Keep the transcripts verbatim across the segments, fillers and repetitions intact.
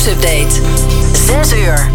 Nieuwsupdate. zes uur.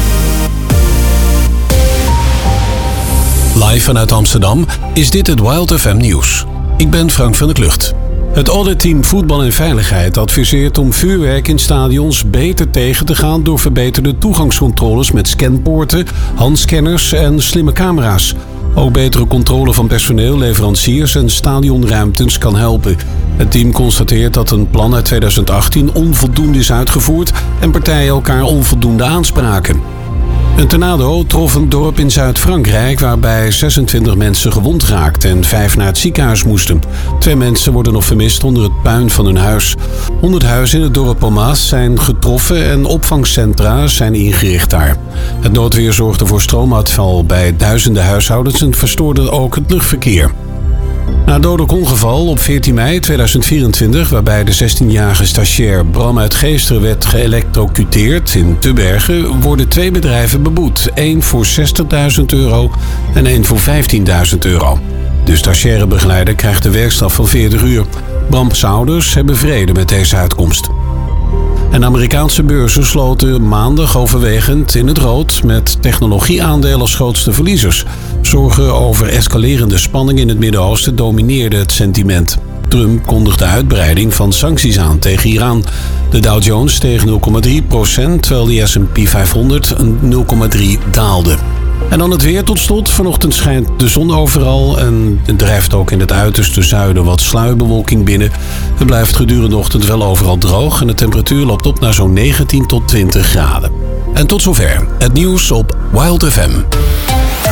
Live vanuit Amsterdam is dit het Wild F M nieuws. Ik ben Frank van der Klucht. Het auditteam Voetbal en Veiligheid adviseert om vuurwerk in stadions beter tegen te gaan door verbeterde toegangscontroles met scanpoorten, handscanners en slimme camera's. Ook betere controle van personeel, leveranciers en stadionruimtes kan helpen. Het team constateert dat een plan uit tweeduizend achttien onvoldoende is uitgevoerd en partijen elkaar onvoldoende aanspraken. Een tornado trof een dorp in Zuid-Frankrijk waarbij zesentwintig mensen gewond raakten en vijf naar het ziekenhuis moesten. Twee mensen worden nog vermist onder het puin van hun huis. honderd huizen in het dorp Pomas zijn getroffen en opvangcentra zijn ingericht daar. Het noodweer zorgde voor stroomuitval bij duizenden huishoudens en verstoorde ook het luchtverkeer. Na een dodelijk ongeval op veertien mei tweeduizend vierentwintig... waarbij de zestienjarige stagiair Bram uit Geesteren werd geëlektrocuteerd in Tubbergen, worden twee bedrijven beboet. Eén voor zestigduizend euro en één voor vijftienduizend euro. De stagiaire begeleider krijgt een werkstraf van veertig uur. Brams ouders hebben vrede met deze uitkomst. En Amerikaanse beurzen sloten maandag overwegend in het rood met technologieaandelen als grootste verliezers. Zorgen over escalerende spanning in het Midden-Oosten domineerde het sentiment. Trump kondigde uitbreiding van sancties aan tegen Iran. De Dow Jones steeg nul komma drie procent, terwijl de S en P vijfhonderd nul komma drie daalde. En dan het weer tot slot. Vanochtend schijnt de zon overal en het drijft ook in het uiterste zuiden wat sluierbewolking binnen. Het blijft gedurende de ochtend wel overal droog en de temperatuur loopt op naar zo'n negentien tot twintig graden. En tot zover het nieuws op Wild F M.